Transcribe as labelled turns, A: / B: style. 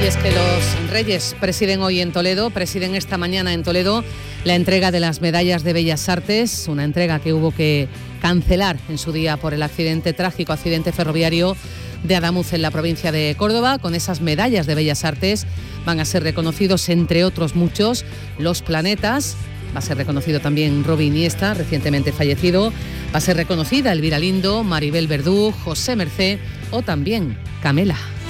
A: Y es que los Reyes presiden esta mañana en Toledo, la entrega de las medallas de Bellas Artes, una entrega que hubo que cancelar en su día por el trágico accidente ferroviario de Adamuz en la provincia de Córdoba. Con esas medallas de Bellas Artes van a ser reconocidos, entre otros muchos, los planetas. Va a ser reconocido también Robi Iniesta, recientemente fallecido. Va a ser reconocida Elvira Lindo, Maribel Verdú, José Mercé o también Camela.